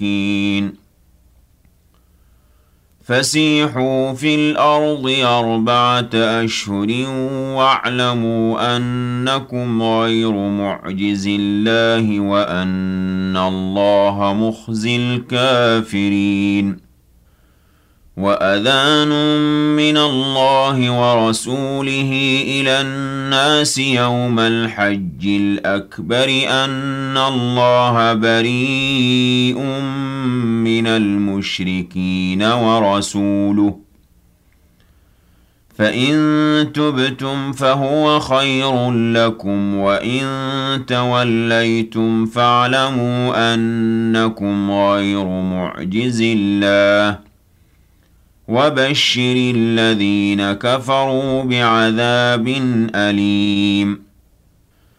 المشركين فسيحوا في الأرض 4 أشهر واعلموا أنكم غير معجز الله وأن الله مخزي الكافرين وأذان من الله ورسوله إلى الناس يوم الحج الأكبر أن الله بريء من المشركين ورسوله فإن تبتم فهو خير لكم وإن توليتم فاعلموا أنكم غير معجز الله وبشر الذين كفروا بعذاب أليم